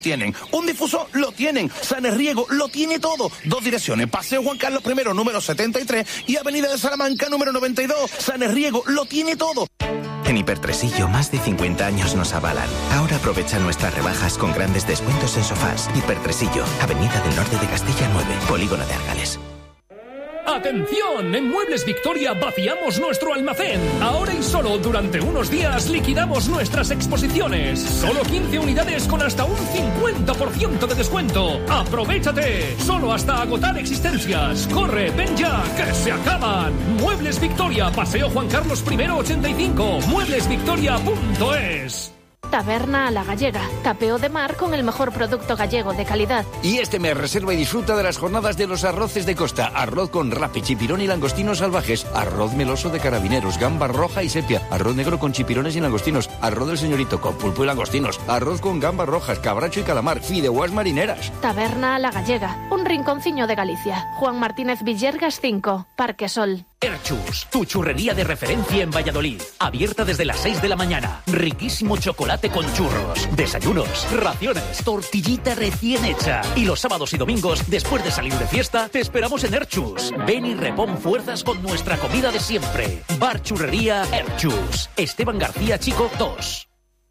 tienen. Un difusor lo tienen. Sanes Riego lo tiene todo. 2 direcciones. Paseo Juan Carlos I, número 73 y Avenida de Salamanca, número 92. Sanes Riego lo tiene todo. En Hipertresillo más de 50 años nos avalan. Ahora aprovecha nuestras rebajas con grandes descuentos en sofás. Hipertresillo, Avenida del Norte de Castilla 9, Polígono de Argales. ¡Atención! En Muebles Victoria vaciamos nuestro almacén. Ahora y solo durante unos días liquidamos nuestras exposiciones. Solo 15 unidades con hasta un 50% de descuento. ¡Aprovechate! Solo hasta agotar existencias. ¡Corre, ven ya, que se acaban! Muebles Victoria, Paseo Juan Carlos I 85. Mueblesvictoria.es. Taberna a la gallega, tapeo de mar con el mejor producto gallego de calidad. Y este mes reserva y disfruta de las jornadas de los arroces de costa. Arroz con rape, chipirón y langostinos salvajes. Arroz meloso de carabineros, gamba roja y sepia. Arroz negro con chipirones y langostinos. Arroz del señorito con pulpo y langostinos. Arroz con gambas rojas, cabracho y calamar. Fideuás marineras. Taberna a la gallega, un rinconciño de Galicia. Juan Martínez Villergas 5, Parque Sol. Erchus, tu churrería de referencia en Valladolid. Abierta desde las 6 de la mañana. Riquísimo chocolate con churros, desayunos, raciones, tortillita recién hecha. Y los sábados y domingos, después de salir de fiesta, te esperamos en Erchus. Ven y repon fuerzas con nuestra comida de siempre. Bar Churrería Erchus. Esteban García Chico 2.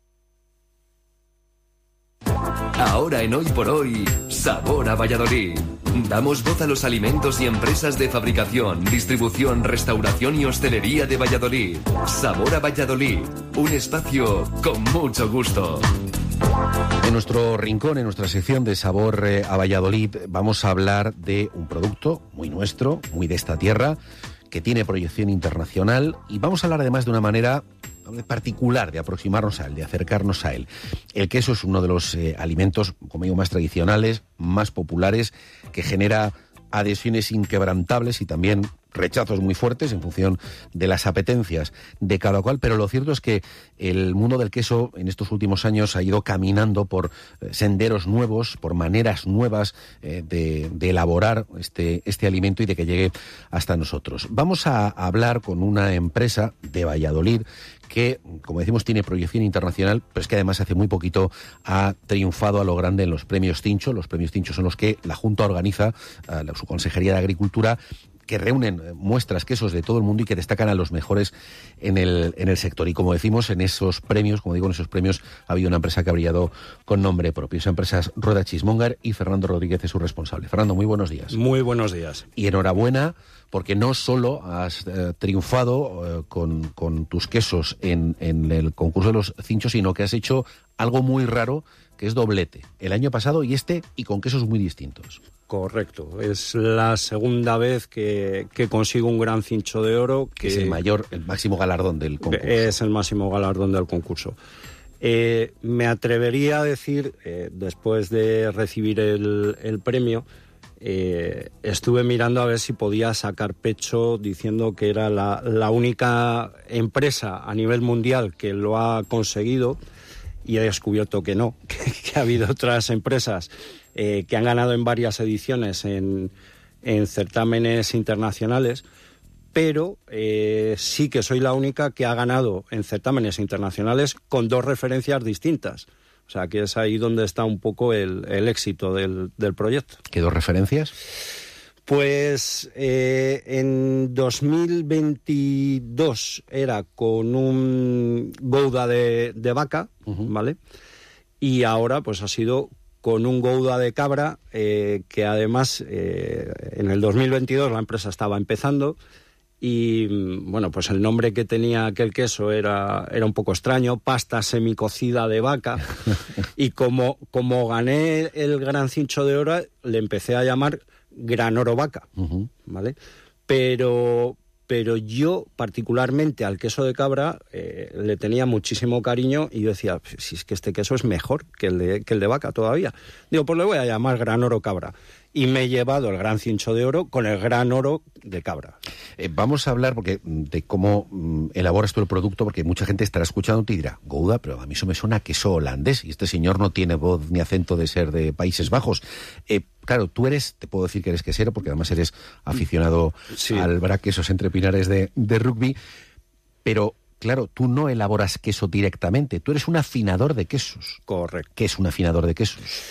Ahora en Hoy por Hoy, Sabor a Valladolid. Damos voz a los alimentos y empresas de fabricación, distribución, restauración y hostelería de Valladolid. Sabor a Valladolid, un espacio con mucho gusto. En nuestro rincón, en nuestra sección de Sabor a Valladolid, vamos a hablar de un producto muy nuestro, muy de esta tierra, que tiene proyección internacional, y vamos a hablar además de una manera particular de aproximarnos a él, de acercarnos a él. El queso es uno de los alimentos, como digo, más tradicionales, más populares, que genera adhesiones inquebrantables y también rechazos muy fuertes en función de las apetencias de cada cual, pero lo cierto es que el mundo del queso en estos últimos años ha ido caminando por senderos nuevos, por maneras nuevas de elaborar este alimento y de que llegue hasta nosotros. Vamos a hablar con una empresa de Valladolid que, como decimos, tiene proyección internacional, pero es que además hace muy poquito ha triunfado a lo grande en los premios Tincho. Los premios Tincho son los que la Junta organiza, su Consejería de Agricultura, que reúnen muestras, quesos de todo el mundo y que destacan a los mejores en el sector. Y como decimos, en esos premios, como digo, en esos premios ha habido una empresa que ha brillado con nombre propio. Esa empresa es Rueda Chismóngar y Fernando Rodríguez es su responsable. Fernando, muy buenos días. Muy buenos días. Y enhorabuena, porque no solo has triunfado con tus quesos en el concurso de los Cinchos, sino que has hecho algo muy raro, que es doblete. El año pasado y con quesos muy distintos. Correcto. Es la segunda vez que consigo un gran cincho de oro. Que es el máximo galardón del concurso. Es el máximo galardón del concurso. Me atrevería a decir, después de recibir el premio, estuve mirando a ver si podía sacar pecho diciendo que era la única empresa a nivel mundial que lo ha conseguido, y he descubierto que no, que ha habido otras empresas que han ganado en varias ediciones en certámenes internacionales, pero sí que soy la única que ha ganado en certámenes internacionales con 2 referencias distintas. O sea, que es ahí donde está un poco el éxito del proyecto. ¿Qué 2 referencias? Pues en 2022 era con un Gouda de vaca, ¿vale? Y ahora pues ha sido con un Gouda de cabra, que además en el 2022 la empresa estaba empezando. Y bueno, pues el nombre que tenía aquel queso era un poco extraño, pasta semicocida de vaca. Y como gané el gran cincho de oro, le empecé a llamar Gran Oro Vaca, ¿vale? Pero yo, particularmente al queso de cabra, le tenía muchísimo cariño, y yo decía, si es que este queso es mejor que el de vaca todavía. Digo, pues le voy a llamar Gran Oro Cabra. Y me he llevado el gran cincho de oro con el gran oro de cabra. Vamos a hablar de cómo elaboras tú el producto, porque mucha gente estará escuchando y dirá, Gouda, pero a mí eso me suena a queso holandés, y este señor no tiene voz ni acento de ser de Países Bajos. Claro, te puedo decir que eres quesero, porque además eres aficionado al braquesos entre pinares de rugby, pero claro, tú no elaboras queso directamente, tú eres un afinador de quesos. Correcto. ¿Qué es un afinador de quesos?